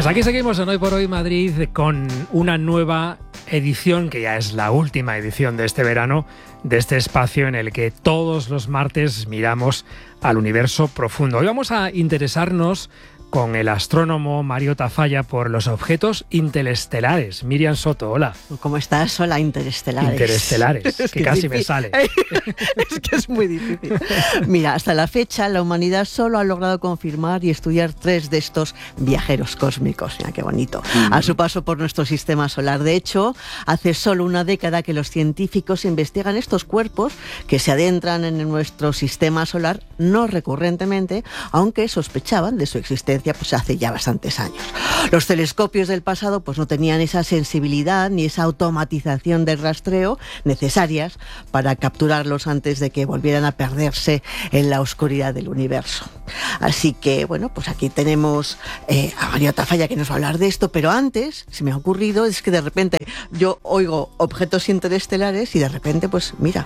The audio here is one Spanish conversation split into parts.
Pues aquí seguimos en Hoy por Hoy Madrid con una nueva edición, que ya es la última edición de este verano, de este espacio en el que todos los martes miramos al universo profundo. Hoy vamos a interesarnos con el astrónomo Mario Tafalla por los objetos interestelares. Miriam Soto, hola. ¿Cómo estás? Hola, interestelares. Interestelares, Es que casi me sale. Es que es muy difícil. Mira, hasta la fecha la humanidad solo ha logrado confirmar y estudiar 3 de estos viajeros cósmicos. Mira qué bonito. A su paso por nuestro sistema solar. De hecho, hace solo una década que los científicos investigan estos cuerpos que se adentran en nuestro sistema solar no recurrentemente, aunque sospechaban de su existencia pues hace ya bastantes años. Los telescopios del pasado pues no tenían esa sensibilidad ni esa automatización de rastreo necesarias para capturarlos antes de que volvieran a perderse en la oscuridad del universo. Así que, bueno, pues aquí tenemos a Mario Tafalla, que nos va a hablar de esto, pero antes se me ha ocurrido, es que de repente yo oigo objetos interestelares y de repente, pues mira.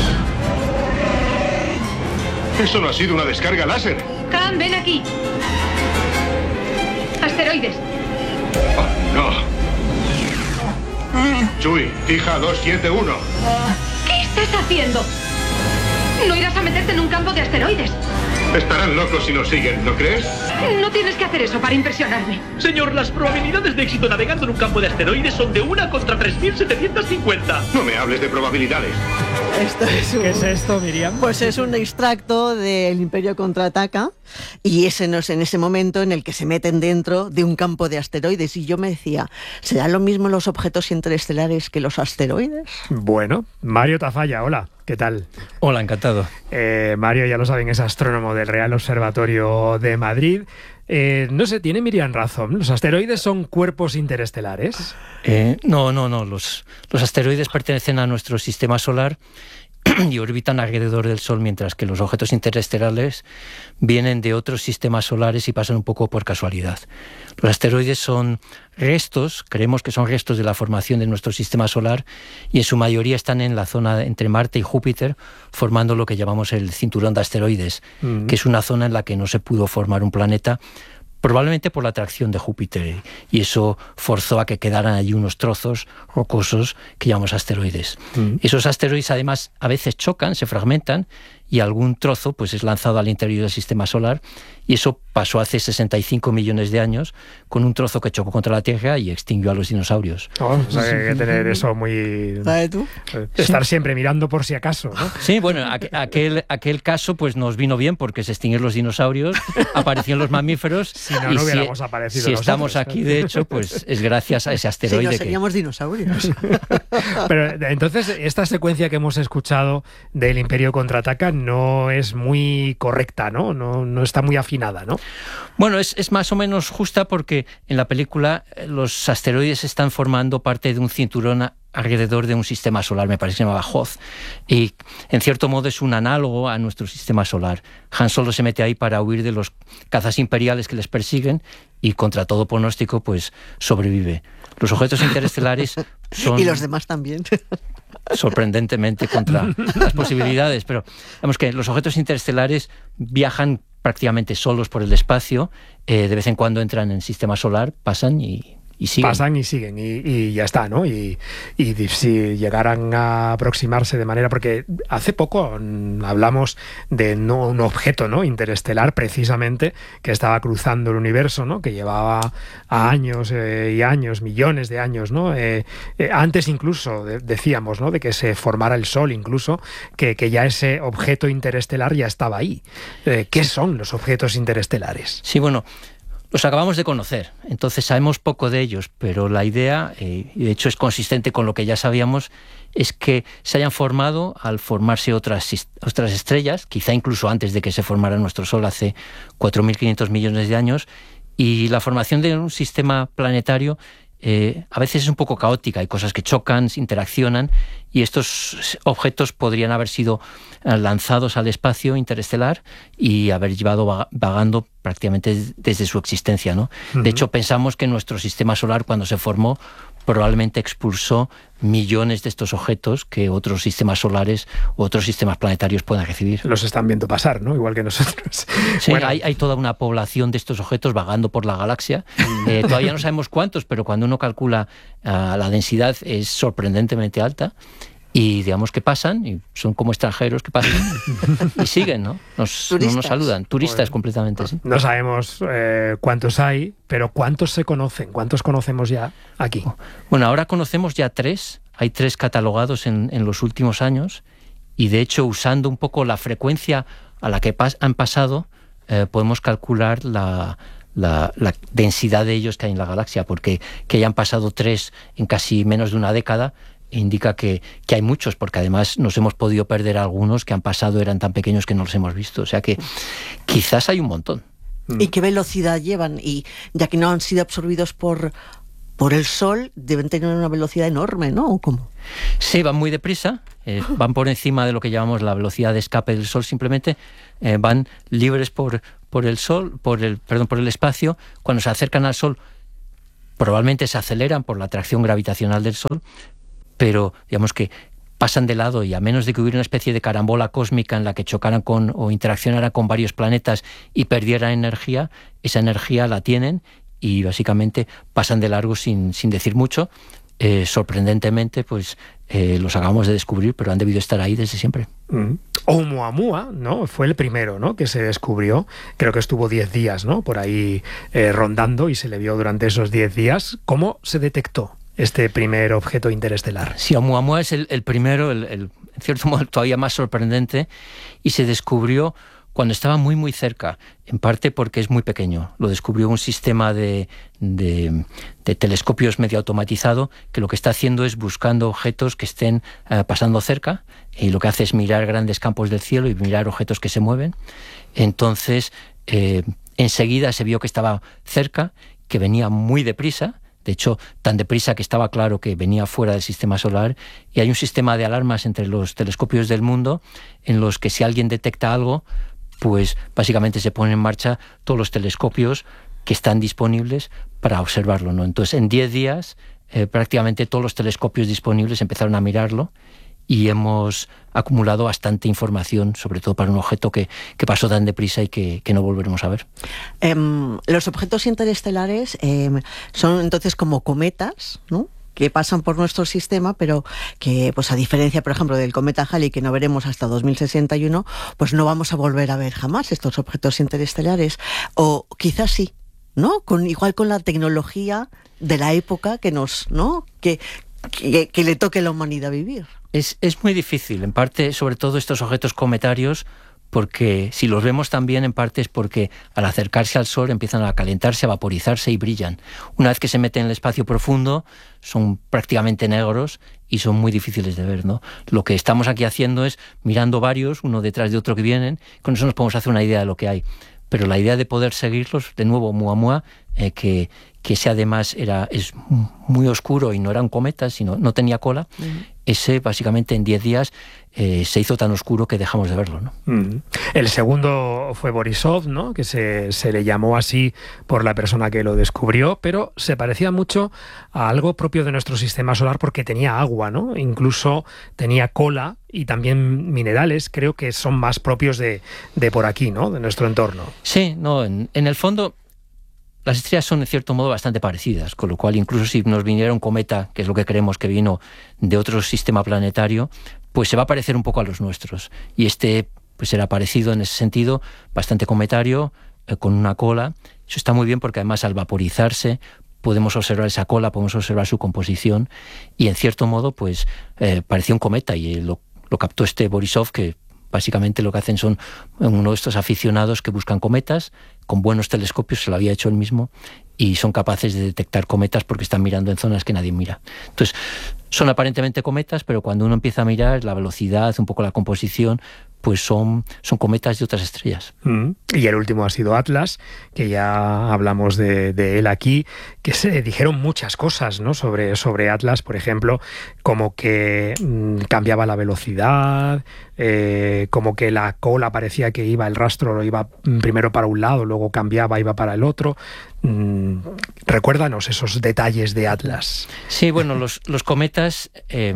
Eso no ha sido una descarga láser. Cam, ven aquí. Asteroides. Oh, no. Chuy, fija 271. ¿Qué estás haciendo? No irás a meterte en un campo de asteroides. Estarán locos si nos siguen, ¿no crees? No tienes que hacer eso para impresionarme. Señor, las probabilidades de éxito navegando en un campo de asteroides son de 1 contra 3.750. No me hables de probabilidades. Esto es ¿Qué es esto, Miriam? Pues es un extracto del Imperio Contraataca y ese no es en ese momento en el que se meten dentro de un campo de asteroides. Y yo me decía, ¿será lo mismo los objetos interestelares que los asteroides? Bueno, Mario Tafalla, hola. ¿Qué tal? Hola, encantado. Mario, ya lo saben, es astrónomo del Real Observatorio de Madrid. No sé, ¿tiene Miriam razón? ¿Los asteroides son cuerpos interestelares? No. Los asteroides pertenecen a nuestro sistema solar y orbitan alrededor del Sol, mientras que los objetos interestelares vienen de otros sistemas solares y pasan un poco por casualidad. Los asteroides son restos, creemos que son restos de la formación de nuestro sistema solar, y en su mayoría están en la zona entre Marte y Júpiter, formando lo que llamamos el cinturón de asteroides, que es una zona en la que no se pudo formar un planeta, probablemente por la atracción de Júpiter, y eso forzó a que quedaran allí unos trozos rocosos que llamamos asteroides. Esos asteroides además a veces chocan, se fragmentan, y algún trozo pues es lanzado al interior del sistema solar, y eso pasó hace 65 millones de años con un trozo que chocó contra la Tierra y extinguió a los dinosaurios. Oh, o sea, que hay que tener eso muy... ¿Sabes tú? Estar siempre mirando por si acaso, ¿no? Sí, bueno, aquel caso pues nos vino bien porque se extinguieron los dinosaurios, aparecieron los mamíferos. Si no, no hubiéramos aparecido si nosotros. Estamos aquí, de hecho, pues es gracias a ese asteroide. Si no seríamos dinosaurios. Pero entonces, esta secuencia que hemos escuchado del Imperio Contraataca no es muy correcta, ¿no? No está muy afinada, ¿no? Bueno, es más o menos justa porque en la película los asteroides están formando parte de un cinturón alrededor de un sistema solar, me parece que se llamaba Hoth, y en cierto modo es un análogo a nuestro sistema solar. Han Solo se mete ahí para huir de los cazas imperiales que les persiguen y contra todo pronóstico pues sobrevive. Los objetos interestelares son... Y los demás también. Sorprendentemente contra las posibilidades, pero vemos que los objetos interestelares viajan prácticamente solos por el espacio, de vez en cuando entran en el sistema solar, pasan y siguen. Pasan y siguen y ya está, ¿no? Y si llegaran a aproximarse de manera... Porque hace poco hablamos de un objeto, ¿no?, interestelar, precisamente, que estaba cruzando el universo, ¿no?, que llevaba años y años, millones de años, ¿no? Antes incluso, decíamos, ¿no?, de que se formara el Sol, incluso, que ya ese objeto interestelar ya estaba ahí. ¿Qué son los objetos interestelares? Sí, bueno... Los acabamos de conocer, entonces sabemos poco de ellos, pero la idea, y de hecho es consistente con lo que ya sabíamos, es que se hayan formado al formarse otras estrellas, quizá incluso antes de que se formara nuestro Sol hace 4.500 millones de años, y la formación de un sistema planetario a veces es un poco caótica, hay cosas que chocan, interaccionan, y estos objetos podrían haber sido lanzados al espacio interestelar y haber llevado vagando prácticamente desde su existencia, ¿no? De hecho, pensamos que nuestro sistema solar, cuando se formó, probablemente expulsó millones de estos objetos que otros sistemas solares u otros sistemas planetarios puedan recibir. Los están viendo pasar, ¿no? Igual que nosotros. Sí, bueno, hay toda una población de estos objetos vagando por la galaxia. Todavía no sabemos cuántos, pero cuando uno calcula la densidad es sorprendentemente alta. Y digamos que pasan, y son como extranjeros que pasan y siguen, ¿no? No nos saludan. Turistas completamente, sí. No sabemos cuántos hay, pero ¿cuántos se conocen? ¿Cuántos conocemos ya aquí? Bueno, ahora conocemos ya 3. Hay 3 catalogados en los últimos años, y de hecho, usando un poco la frecuencia a la que han pasado, podemos calcular la densidad de ellos que hay en la galaxia, porque que hayan pasado 3 en casi menos de una década indica que hay muchos, porque además nos hemos podido perder algunos que han pasado, eran tan pequeños que no los hemos visto. O sea que quizás hay un montón. ¿Y qué velocidad llevan? Y ya que no han sido absorbidos por el Sol, deben tener una velocidad enorme, ¿no? ¿O cómo? Sí, van muy deprisa, van por encima de lo que llamamos la velocidad de escape del Sol, simplemente van libres por el Sol, por el espacio. Cuando se acercan al Sol, probablemente se aceleran por la atracción gravitacional del Sol, pero digamos que pasan de lado, y a menos de que hubiera una especie de carambola cósmica en la que chocaran o interaccionaran con varios planetas y perdieran energía, esa energía la tienen y básicamente pasan de largo sin decir mucho. Sorprendentemente, pues los acabamos de descubrir, pero han debido estar ahí desde siempre. Oumuamua, ¿no? Fue el primero, ¿no?, que se descubrió. Creo que estuvo 10 días, ¿no?, por ahí rondando, y se le vio durante esos 10 días. ¿Cómo se detectó este primer objeto interestelar? Sí, Oumuamua es el primero, en cierto modo todavía más sorprendente, y se descubrió cuando estaba muy muy cerca, en parte porque es muy pequeño. Lo descubrió un sistema de telescopios medio automatizado, que lo que está haciendo es buscando objetos que estén pasando cerca, y lo que hace es mirar grandes campos del cielo y mirar objetos que se mueven. Entonces, enseguida se vio que estaba cerca, que venía muy deprisa. De hecho, tan deprisa que estaba claro que venía fuera del sistema solar, y hay un sistema de alarmas entre los telescopios del mundo en los que si alguien detecta algo, pues básicamente se ponen en marcha todos los telescopios que están disponibles para observarlo, ¿no? Entonces, en 10 días, prácticamente todos los telescopios disponibles empezaron a mirarlo, y hemos acumulado bastante información, sobre todo para un objeto que pasó tan deprisa y que no volveremos a ver. Los objetos interestelares son entonces como cometas, ¿no?, que pasan por nuestro sistema, pero que, pues a diferencia, por ejemplo, del cometa Halley, que no veremos hasta 2061, pues no vamos a volver a ver jamás estos objetos interestelares. O quizás sí, ¿no? Igual con la tecnología de la época que le toque a la humanidad vivir. Es muy difícil, en parte, sobre todo estos objetos cometarios, porque si los vemos también, en parte es porque al acercarse al Sol empiezan a calentarse, a vaporizarse y brillan. Una vez que se meten en el espacio profundo, son prácticamente negros y son muy difíciles de ver, ¿no? Lo que estamos aquí haciendo es mirando varios, uno detrás de otro que vienen, con eso nos podemos hacer una idea de lo que hay. Pero la idea de poder seguirlos, de nuevo, Oumuamua, que ese además es muy oscuro y no era un cometa, sino no tenía cola, ese básicamente en 10 días se hizo tan oscuro que dejamos de verlo, ¿no? El segundo fue Borisov, ¿no?, que se le llamó así por la persona que lo descubrió, pero se parecía mucho a algo propio de nuestro sistema solar porque tenía agua, ¿no? Incluso tenía cola y también minerales, creo que son más propios de por aquí, ¿no?, de nuestro entorno. Sí, no, en el fondo las estrellas son, en cierto modo, bastante parecidas, con lo cual incluso si nos viniera un cometa, que es lo que creemos que vino de otro sistema planetario, pues se va a parecer un poco a los nuestros. Y este pues era parecido en ese sentido, bastante cometario, con una cola. Eso está muy bien porque además al vaporizarse podemos observar esa cola, podemos observar su composición, y en cierto modo pues parecía un cometa, y lo captó este Borisov, que básicamente lo que hacen son uno de estos aficionados que buscan cometas, con buenos telescopios, se lo había hecho él mismo, y son capaces de detectar cometas porque están mirando en zonas que nadie mira. Entonces, son aparentemente cometas, pero cuando uno empieza a mirar la velocidad, un poco la composición, pues son cometas de otras estrellas. Y el último ha sido Atlas, que ya hablamos de él aquí, que se dijeron muchas cosas, ¿no? sobre Atlas, por ejemplo, como que cambiaba la velocidad, como que la cola parecía que el rastro iba primero para un lado, luego cambiaba, iba para el otro. Recuérdanos esos detalles de Atlas. Sí, bueno, los cometas...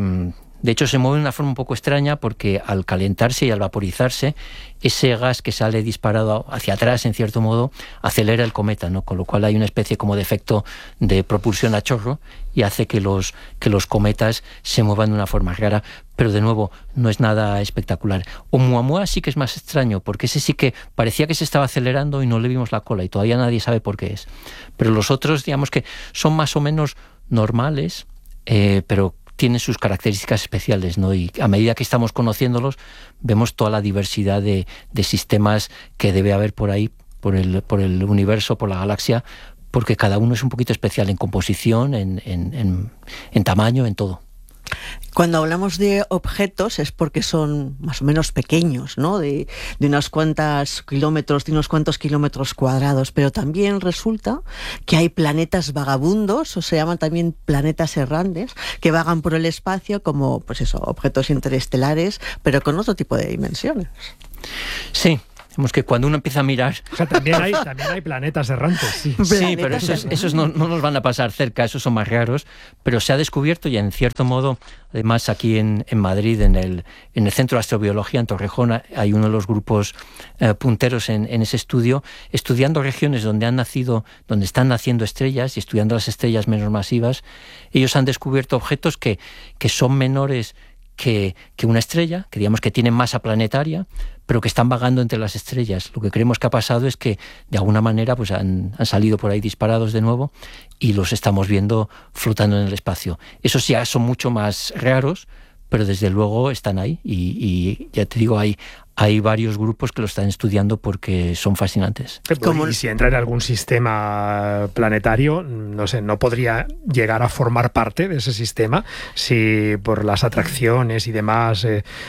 de hecho, se mueven de una forma un poco extraña porque al calentarse y al vaporizarse, ese gas que sale disparado hacia atrás, en cierto modo, acelera el cometa, ¿no? Con lo cual hay una especie como de efecto de propulsión a chorro y hace que los cometas se muevan de una forma rara, pero de nuevo no es nada espectacular. Oumuamua sí que es más extraño, porque ese sí que parecía que se estaba acelerando y no le vimos la cola y todavía nadie sabe por qué es. Pero los otros, digamos que son más o menos normales, pero tienen sus características especiales, ¿no? Y a medida que estamos conociéndolos, vemos toda la diversidad de sistemas que debe haber por ahí, por el universo, por la galaxia, porque cada uno es un poquito especial en composición, en tamaño, en todo. Cuando hablamos de objetos es porque son más o menos pequeños, ¿no? De unos cuantos kilómetros cuadrados, pero también resulta que hay planetas vagabundos, o se llaman también planetas errantes, que vagan por el espacio como, pues eso, objetos interestelares, pero con otro tipo de dimensiones. Sí. Digamos que cuando uno empieza a mirar... O sea, también hay planetas errantes, sí. Sí, pero esos no nos van a pasar cerca, esos son más raros, pero se ha descubierto y en cierto modo, además aquí en Madrid, en el Centro de Astrobiología, en Torrejón, hay uno de los grupos punteros en ese estudio, estudiando regiones donde están naciendo estrellas y estudiando las estrellas menos masivas. Ellos han descubierto objetos que son menores que una estrella, que digamos que tienen masa planetaria, pero que están vagando entre las estrellas. Lo que creemos que ha pasado es que de alguna manera pues han salido por ahí disparados de nuevo y los estamos viendo flotando en el espacio. Esos ya son mucho más raros, pero desde luego están ahí y ya te digo, hay varios grupos que lo están estudiando porque son fascinantes. Y si entra en algún sistema planetario, no sé, ¿no podría llegar a formar parte de ese sistema si por las atracciones y demás...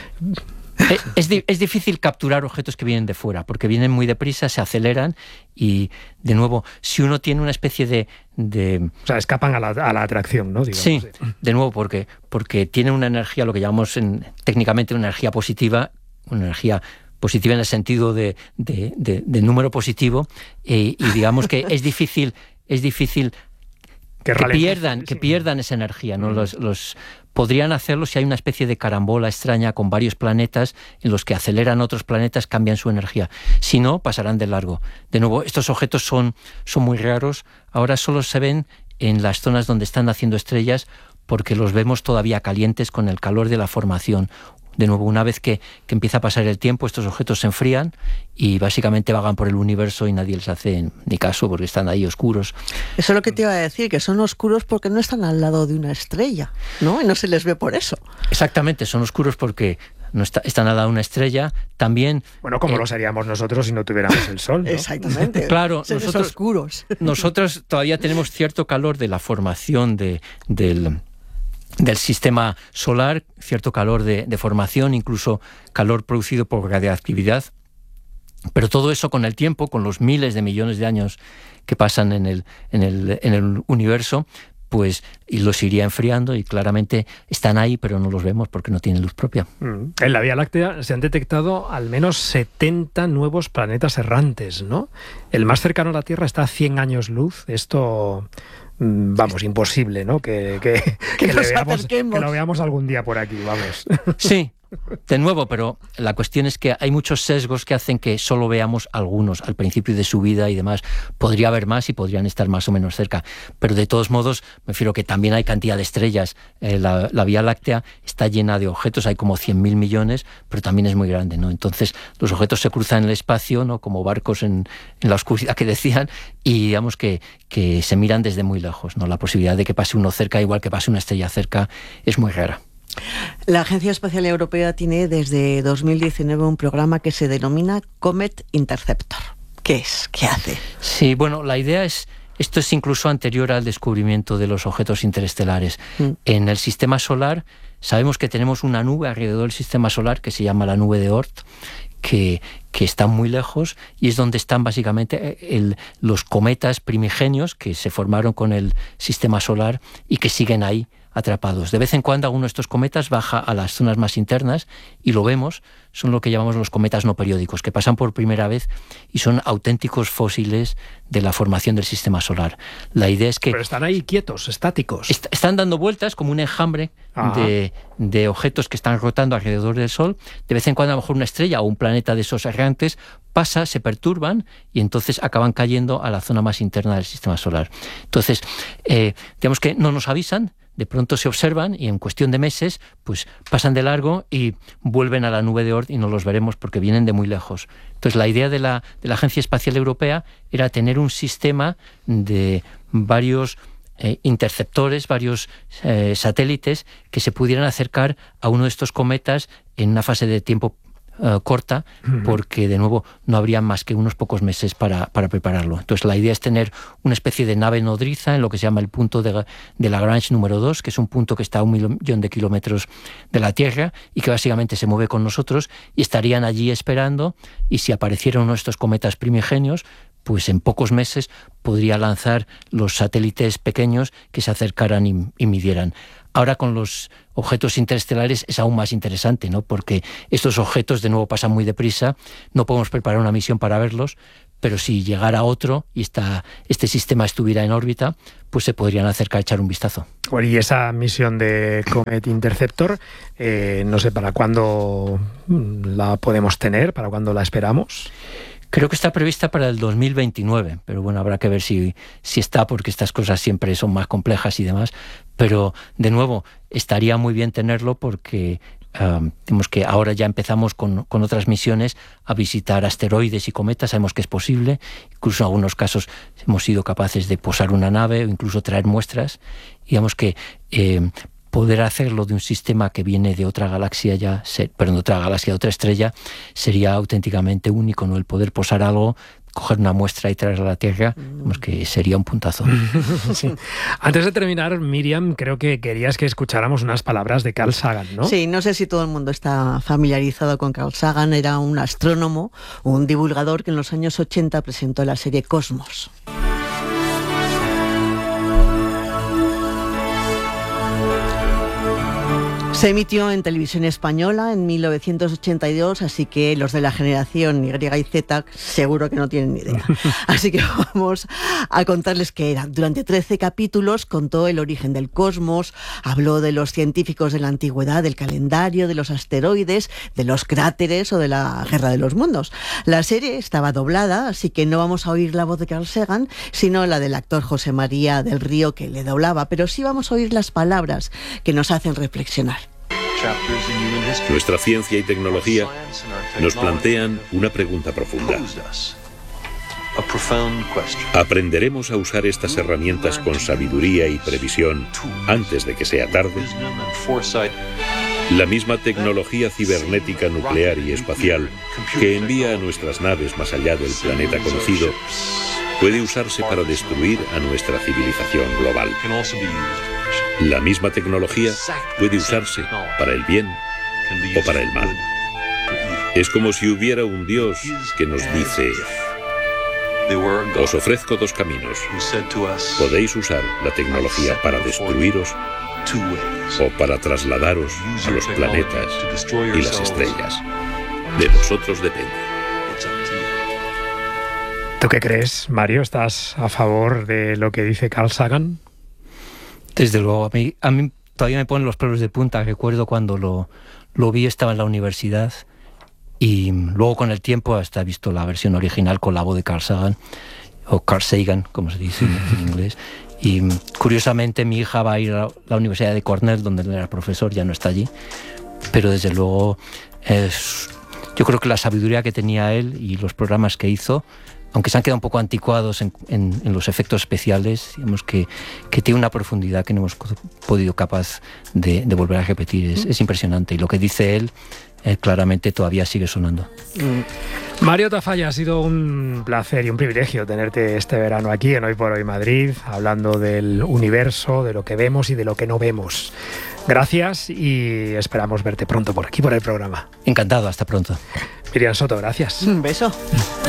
Es difícil capturar objetos que vienen de fuera, porque vienen muy deprisa, se aceleran y, de nuevo, si uno tiene una especie de... O sea, escapan a la atracción, ¿no? Digamos. Sí, de nuevo, porque tienen una energía, lo que llamamos técnicamente una energía positiva en el sentido de número positivo, y digamos que es difícil que pierdan esa energía, ¿no? Podrían hacerlo si hay una especie de carambola extraña con varios planetas en los que aceleran otros planetas, cambian su energía. Si no, pasarán de largo. De nuevo, estos objetos son muy raros. Ahora solo se ven en las zonas donde están naciendo estrellas porque los vemos todavía calientes con el calor de la formación. De nuevo, una vez que empieza a pasar el tiempo, estos objetos se enfrían y básicamente vagan por el universo y nadie les hace ni caso porque están ahí oscuros. Eso es lo que te iba a decir, que son oscuros porque no están al lado de una estrella, ¿no? Y no se les ve por eso. Exactamente, son oscuros porque no están al lado de una estrella. También... Bueno, como lo seríamos nosotros si no tuviéramos el Sol, ¿no? Exactamente. Claro, seres oscuros. Nosotros todavía tenemos cierto calor de la formación del sistema solar, cierto calor de formación, incluso calor producido por radiactividad. Pero todo eso con el tiempo, con los miles de millones de años que pasan en el universo, pues y los iría enfriando y claramente están ahí, pero no los vemos porque no tienen luz propia. En la Vía Láctea se han detectado al menos 70 nuevos planetas errantes, ¿no? El más cercano a la Tierra está a 100 años luz. Esto... Vamos, imposible, ¿no? Que lo veamos algún día por aquí, vamos. Sí, de nuevo, pero la cuestión es que hay muchos sesgos que hacen que solo veamos algunos al principio de su vida y demás. Podría haber más y podrían estar más o menos cerca, pero de todos modos, me refiero que también hay cantidad de estrellas. La Vía Láctea está llena de objetos, hay como 100.000 millones, pero también es muy grande, ¿no? Entonces, los objetos se cruzan en el espacio, ¿no? Como barcos en la oscuridad que decían, y digamos que se miran desde muy lejos, ¿no? La posibilidad de que pase uno cerca, igual que pase una estrella cerca, es muy rara. La Agencia Espacial Europea tiene desde 2019 un programa que se denomina Comet Interceptor. ¿Qué es? ¿Qué hace? Sí, bueno, la idea es... Esto es incluso anterior al descubrimiento de los objetos interestelares. En el sistema solar sabemos que tenemos una nube alrededor del sistema solar que se llama la nube de Oort, que está muy lejos y es donde están básicamente los cometas primigenios que se formaron con el sistema solar y que siguen ahí atrapados. De vez en cuando alguno de estos cometas baja a las zonas más internas y lo vemos, son lo que llamamos los cometas no periódicos, que pasan por primera vez y son auténticos fósiles de la formación del sistema solar. La idea es que... Pero están ahí quietos, estáticos. Están dando vueltas como un enjambre de objetos que están rotando alrededor del Sol. De vez en cuando a lo mejor una estrella o un planeta de esos errantes pasa, se perturban y entonces acaban cayendo a la zona más interna del sistema solar. Entonces, digamos que no nos avisan, de pronto se observan y en cuestión de meses pues pasan de largo y vuelven a la nube de Oort y no los veremos porque vienen de muy lejos. Entonces la idea de la Agencia Espacial Europea era tener un sistema de varios interceptores, varios satélites que se pudieran acercar a uno de estos cometas en una fase de tiempo corta, porque de nuevo no habría más que unos pocos meses para prepararlo. Entonces la idea es tener una especie de nave nodriza en lo que se llama el punto de Lagrange número 2, que es un punto que está a 1 millón de kilómetros de la Tierra y que básicamente se mueve con nosotros y estarían allí esperando, y si apareciera uno de estos cometas primigenios, pues en pocos meses podría lanzar los satélites pequeños que se acercaran y midieran. Ahora con los objetos interestelares es aún más interesante, ¿no? Porque estos objetos de nuevo pasan muy deprisa, no podemos preparar una misión para verlos, pero si llegara otro y este sistema estuviera en órbita, pues se podrían acercar a echar un vistazo. Bueno, y esa misión de Comet Interceptor, no sé para cuándo la podemos tener, para cuándo la esperamos. Creo que está prevista para el 2029, pero bueno, habrá que ver si está, porque estas cosas siempre son más complejas y demás. Pero, de nuevo, estaría muy bien tenerlo porque digamos que ahora ya empezamos con otras misiones a visitar asteroides y cometas, sabemos que es posible, incluso en algunos casos hemos sido capaces de posar una nave o incluso traer muestras. Digamos que poder hacerlo de un sistema que viene de otra galaxia de otra estrella, sería auténticamente único, ¿no? El poder posar algo, coger una muestra y traerla a la Tierra, digamos que sería un puntazo. Sí. Antes de terminar, Miriam, creo que querías que escucháramos unas palabras de Carl Sagan, ¿no? Sí, no sé si todo el mundo está familiarizado con Carl Sagan. Era un astrónomo, un divulgador que en los años 80 presentó la serie Cosmos. Se emitió en televisión española en 1982, así que los de la generación Y y Z seguro que no tienen ni idea. Así que vamos a contarles qué era. Durante 13 capítulos contó el origen del cosmos, habló de los científicos de la antigüedad, del calendario, de los asteroides, de los cráteres o de la Guerra de los Mundos. La serie estaba doblada, así que no vamos a oír la voz de Carl Sagan, sino la del actor José María del Río, que le doblaba, pero sí vamos a oír las palabras que nos hacen reflexionar. Nuestra ciencia y tecnología nos plantean una pregunta profunda. ¿Aprenderemos a usar estas herramientas con sabiduría y previsión antes de que sea tarde? La misma tecnología cibernética nuclear y espacial que envía a nuestras naves más allá del planeta conocido puede usarse para destruir a nuestra civilización global. La misma tecnología puede usarse para el bien o para el mal. Es como si hubiera un Dios que nos dice: os ofrezco dos caminos. Podéis usar la tecnología para destruiros o para trasladaros a los planetas y las estrellas. De vosotros depende. ¿Tú qué crees, Mario? ¿Estás a favor de lo que dice Carl Sagan? Desde luego, a mí todavía me ponen los pelos de punta. Recuerdo cuando lo vi, estaba en la universidad, y luego con el tiempo hasta he visto la versión original con la voz de Carl Sagan, o Carl Sagan, como se dice en inglés. Y curiosamente mi hija va a ir a la Universidad de Cornell, donde él era profesor, ya no está allí. Pero desde luego yo creo que la sabiduría que tenía él y los programas que hizo, aunque se han quedado un poco anticuados en los efectos especiales, digamos que tiene una profundidad que no hemos podido capaz de volver a repetir. Es impresionante, y lo que dice él claramente todavía sigue sonando. Mario Tafalla, ha sido un placer y un privilegio tenerte este verano aquí en Hoy por Hoy Madrid, hablando del universo, de lo que vemos y de lo que no vemos. Gracias y esperamos verte pronto por aquí, por el programa. Encantado, hasta pronto. Miriam Soto, gracias. Un beso.